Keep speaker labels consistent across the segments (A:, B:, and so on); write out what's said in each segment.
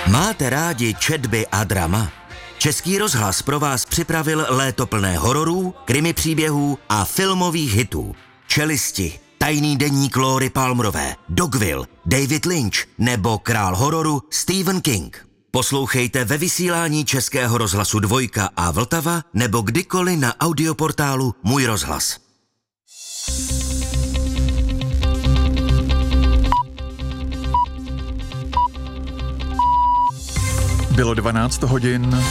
A: Máte rádi četby a drama? Český rozhlas pro vás připravil léto plné hororů, krimi příběhů a filmových hitů. Čelisti, Tajný deník Lóry Palmerové, Dogville, David Lynch nebo král hororu Stephen King. Poslouchejte ve vysílání Českého rozhlasu Dvojka a Vltava nebo kdykoliv na audioportálu Můj rozhlas.
B: Bylo 12 hodin.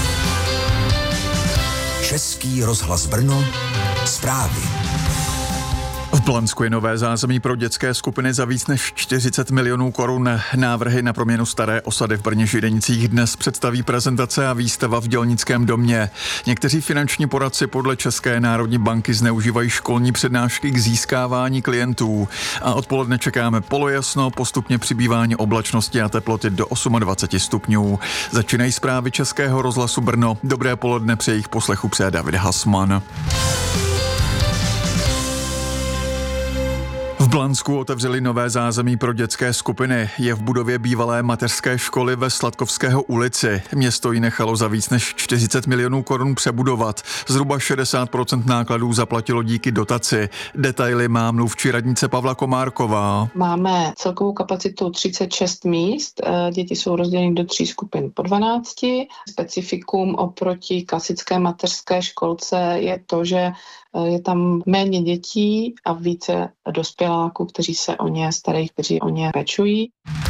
C: Český rozhlas Brno, zprávy.
B: V Blansku je nové zázemí pro dětské skupiny za víc než 40 milionů korun. Návrhy na proměnu staré osady v Brně-Židenicích dnes představí prezentace a výstava v Dělnickém domě. Někteří finanční poradci podle České národní banky zneužívají školní přednášky k získávání klientů. A odpoledne čekáme polojasno, postupně přibývání oblačnosti a teploty do 28 stupňů. Začínají zprávy Českého rozhlasu Brno. Dobré poledne, při jejich poslechu přeje David Hasman. V Blansku otevřeli nové zázemí pro dětské skupiny. Je v budově bývalé mateřské školy ve Sladkovského ulici. Město ji nechalo za víc než 40 milionů korun přebudovat. Zhruba 60% nákladů zaplatilo díky dotaci. Detaily má mluvčí radnice Pavla Komárková.
D: Máme celkovou kapacitu 36 míst. Děti jsou rozděleny do 3 skupin po 12. Specifikum oproti klasické mateřské školce je to, že je tam méně dětí a více dospěláků, kteří se o ně starají, kteří o ně pečují.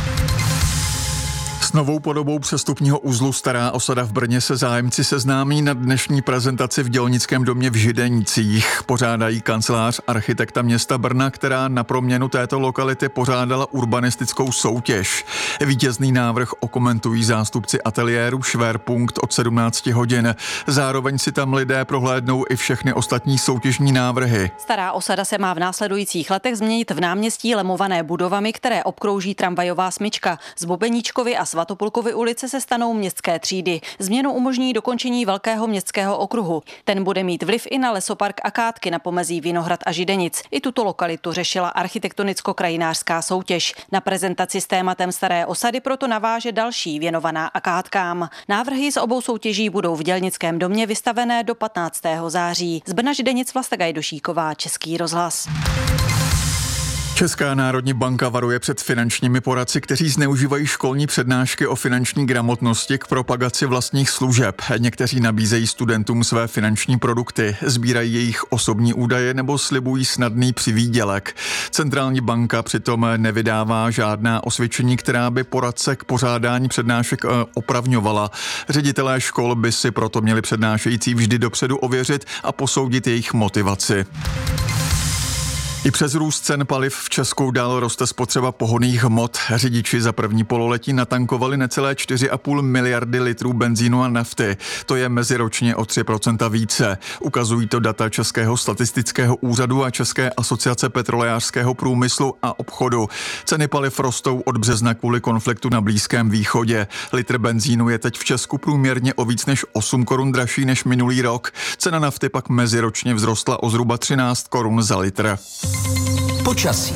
B: S novou podobou přestupního uzlu Stará osada v Brně se zájemci seznámí na dnešní prezentaci v Dělnickém domě v Židenicích. Pořádají kancelář architekta města Brna, která na proměnu této lokality pořádala urbanistickou soutěž. Vítězný návrh okomentují zástupci ateliéru Schwerpunkt od 17 hodin. Zároveň si tam lidé prohlédnou i všechny ostatní soutěžní návrhy.
E: Stará osada se má v následujících letech změnit v náměstí lemované budovami, které obkrouží tramvajová smyčka. Z Bubeníčkovy a Svatopulkovy ulice se stanou městské třídy. Změnu umožní dokončení velkého městského okruhu. Ten bude mít vliv i na lesopark Akátky na pomezí Vinohrad a Židenic. I tuto lokalitu řešila architektonicko-krajinářská soutěž. Na prezentaci s tématem Staré osady proto naváže další věnovaná Akátkám. Návrhy z obou soutěží budou v Dělnickém domě vystavené do 15. září. Z Brna Židenic Vlasta Gajdošíková, Český rozhlas.
B: Česká národní banka varuje před finančními poradci, kteří zneužívají školní přednášky o finanční gramotnosti k propagaci vlastních služeb. Někteří nabízejí studentům své finanční produkty, sbírají jejich osobní údaje nebo slibují snadný přivýdělek. Centrální banka přitom nevydává žádná osvědčení, která by poradce k pořádání přednášek opravňovala. Ředitelé škol by si proto měli přednášející vždy dopředu ověřit a posoudit jejich motivaci. I přes růst cen paliv v Česku dál roste spotřeba pohonných hmot. Řidiči za první pololetí natankovali necelé 4,5 miliardy litrů benzínu a nafty. To je meziročně o 3% více. Ukazují to data Českého statistického úřadu a České asociace petrolejářského průmyslu a obchodu. Ceny paliv rostou od března kvůli konfliktu na Blízkém východě. Litr benzínu je teď v Česku průměrně o víc než 8 korun dražší než minulý rok. Cena nafty pak meziročně vzrostla o zhruba 13 korun za litr.
C: Počasí.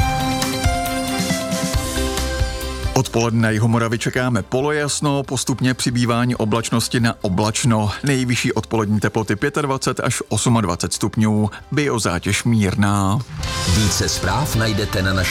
B: Odpoledne na Jihomoravě čekáme polojasno, postupně přibývání oblačnosti na oblačno. Nejvyšší odpolední teploty 25 až 28 stupňů, biozátěž mírná.
C: Více zpráv najdete na naší